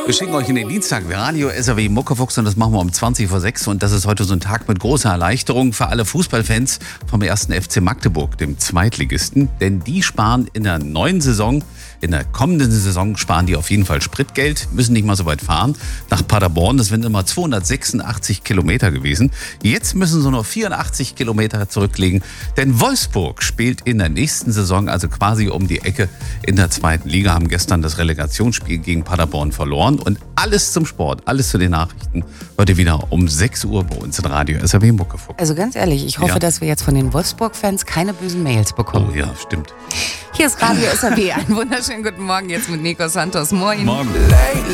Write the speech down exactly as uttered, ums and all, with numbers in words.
Wir schicken euch in den Dienstag Radio S R W Muckefuchs und das machen wir um zwanzig vor sechs. Und das ist heute so ein Tag mit großer Erleichterung für alle Fußballfans vom ersten F C Magdeburg, dem Zweitligisten. Denn die sparen in der neuen Saison, in der kommenden Saison sparen die auf jeden Fall Spritgeld, müssen nicht mal so weit fahren. Nach Paderborn, das sind immer zweihundertsechsundachtzig Kilometer gewesen. Jetzt müssen sie nur vierundachtzig Kilometer zurücklegen, denn Wolfsburg spielt in der nächsten Saison, also quasi um die Ecke in der zweiten Liga, haben gestern das Relegationsspiel gegen Paderborn verloren. Und alles zum Sport, alles zu den Nachrichten, heute wieder um sechs Uhr bei uns in Radio S R W Muckefuchs. Also ganz ehrlich, ich hoffe, Ja. dass wir jetzt von den Wolfsburg-Fans keine bösen Mails bekommen. Oh ja, stimmt. Hier ist Radio S R W. Einen wunderschönen guten Morgen jetzt mit Nico Santos. Moin. Morgen.